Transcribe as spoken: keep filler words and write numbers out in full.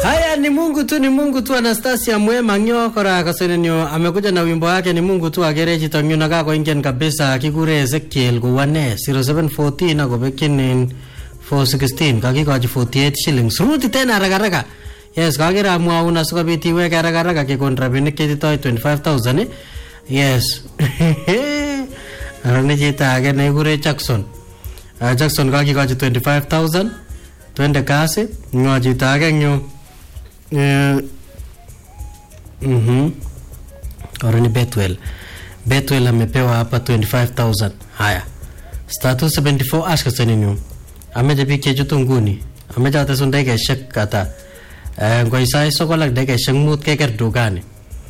Haya ni Mungu tu, ni Mungu tu. Anastasia Mwema nyo kora kasenenyo amekuja na wimbo wake ni Mungu tu agereji tanyo naga ko ingen kabisa kikure Ezekiel kuwane zero seven one four na ko bekin four one six kakikoji forty-eight shillings. Ruti tena haraka haraka. Yes, kagira mwauna suka biti weka haraka haraka kikon rabinik kitoi twenty-five thousand eh. Yes. Arane jita age na kure Jackson. Uh, Jackson kakikoji twenty-five thousand. Twende kasi ngoji tage nyo. Eh mhm. Orani Betwell. Betwell amepewa hapa twenty-five thousand. Haya. Status seventy-four ashka senenyo. Ameje pike jutunguni. Ameja tasundai ke shek kata. Eh ngoi sai sokolak deke shengmut ke ker dugani.